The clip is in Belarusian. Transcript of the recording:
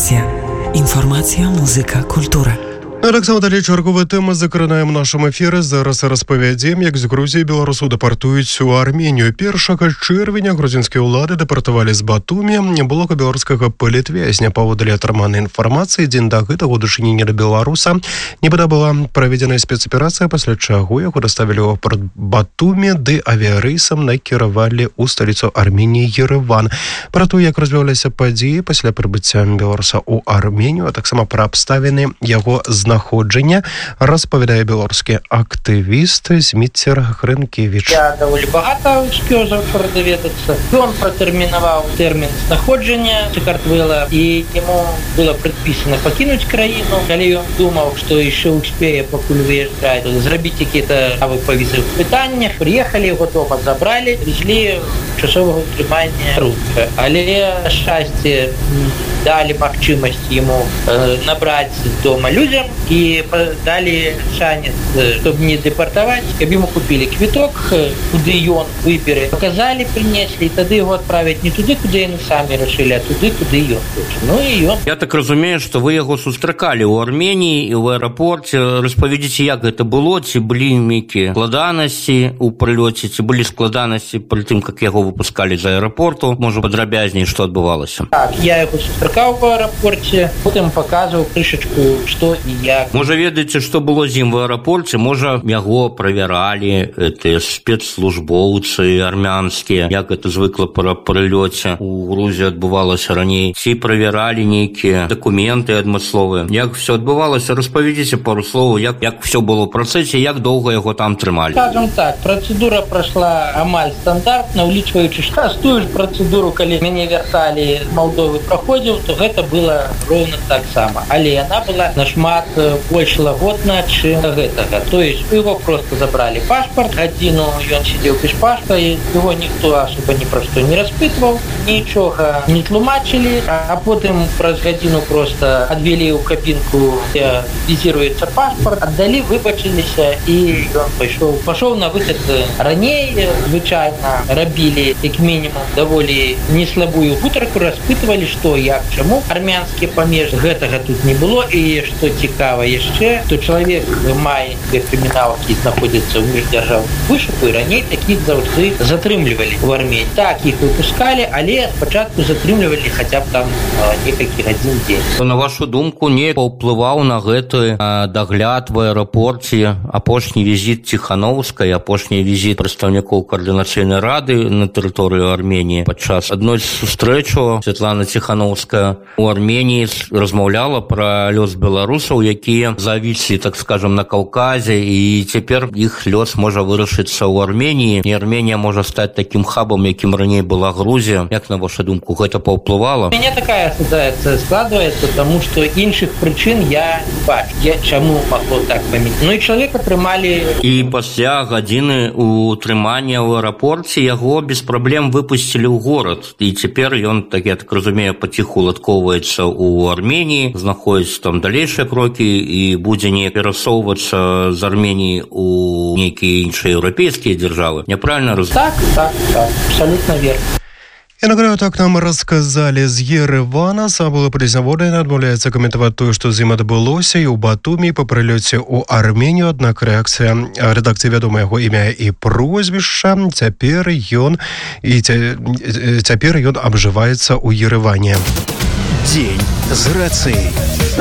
Інформація, музика, культура. Таксама далей чарговая тэма закранаем у нашым эфіры. Зараз распавядзем, як з Грузіі беларусаў дэпартуюць у Арменію. 1 чэрвеня грузінскія ўлады дэпартавалі з Батумі блока беларускага палітвязня. Паводле атрыманай інфармацыі, дзень да гэтага ў дачыненні да беларуса нібыта была праведзеная спецаперацыя, пасля чаго яго даставілі ў порт Батумі, ды авіярэйсам накіравалі ў сталіцу Арменіі Ереван. Пра то, як развіваліся падзеі пасля прыбыцця беларуса ў Арменію, а таксама пра абставіны яго знаходжання распавядае беларускі актывіст Зміцер Грынкевіч. Я даволі багата успеў даведацца. Ён пратэрмінаваў тэрмін знаходжання Чакартвела, і яму было прадпісана пакінуць краіну. Калі ён думаў, што яшчэ успее пакуль выязджаць, зрабіць якія-то па візавых пытаннях, прыехалі, яго дома забралі, везлі часовага ўтрымання русскага. Але шчасце далі магчымасць яму набраць дома людзям і далі шанец, каб не дэпартаваць, каб яму купілі квіток, куды ён выберы, паказалі, прынеслі, і тады яго адправяць не туды, куды яны самі рашылі, а туды, куды ён хоча. Ну і ён. Я так разумею, што вы яго сустракалі ў Арменіі і ў аэрапорце. Распавядзіце, як гэта было, ці былі нейкія складанасці ў прылёце, ці былі складанасці пры тым, як яго выпускалі з аэрапорту? Можа, падрабязней, што адбывалася? Так, я яго сустракаў у аэрапорце, потым паказваў крышачку, што і як. Можа, ведаеце, што было з ім в аэрапорце? Можа, яго правяралі гэтыя спецслужбоўцы армянскія, як гэта звыкла пры прылёце у Грузію адбывалася раней? Ці правяралі нейкія дакументы адмысловыя? Як все адбывалася? Распавядзіце пару словаў, як все было ў працэсе, як доўга яго там трымалі? Скажем так, працэдура прайшла амаль стандартна, улічваючы, што тую ж працэдуру, калі мяне вярталі з Малдовы праходзіў, то гэта было роўна таксама. Але яна была нашмат больш лагодна, чым гэтага. То есть у яго просто забралі пашпарт, гадзіну ён сидзеў без пашпарта, і яго ніхто асоба ні пра што не распытваў, нічога не тлумачылі, а потым праз гадзіну просто адвялі ў кабінку, де візіруецца пашпарт, аддалі, выбачыліся, і ён пашоў на выхад раней. Звычайна рабілі, як мінімум, даволі неслабую гутарку, распытвалі, што, як, чаму. Армянскі памеж гэтага тут не было, і што цікава яшчэ, то чалавек мае крымінал, які знаходзіцца ў міждзяржаўным вышуку, і раней такіх заўжды затрымлівалі ў Арменіі. Так, іх выпускалі, але спачатку затрымлівалі хаця б там некалькі гадзін дзень. На вашу думку, не паўплываў на гэты дагляд в аэрапорце апошні візіт Ціхановскай, апошні візіт прадстаўнікоў каардынацыйнай рады на тэрыторыю Арменіі? Падчас адной з сустрэчаў Святлана Ціхановская у Арменіі размаўляла пра лёс беларусаў, якія завіслі, так скажем, на Каўказе, і цяпер іх лёс можа вырашыцца ў Арменіі, і Арменія можа стаць такім хабам, якім раней была Грузія. Як, на вашу думку, гэта паўплывала? У мяне такая асацыяцыя складваецца, таму што іншых прычын я не бачу. Чаму магло так памяць? Ну і чалавека трымалі. І пасля гадзіны утрымання ў аэрапорце яго без праблем выпусцілі ў горад. І цяпер ён, так я так разумею, паціху уладкоўваецца ў Арменіі, знаходзіцца там далейшыя крокі і будзе не перасоўвацца з Арменіі ў нейкія іншыя еўрапейскія дзяржавы. Няправільна разумею? Так, абсолютно верно. І нагадаю, так нам расказалі з Еревана. Сабула Прызнаводайна адмаўляецца каментаваць тое, што з ім адбылося і ў Батумі па прылёце ў Арменію. Аднак рэакцыя рэдакцыі вядома яго імя і прозвішча. Цяпер ён абжываецца ў Ереване. Дзень з рацыяй.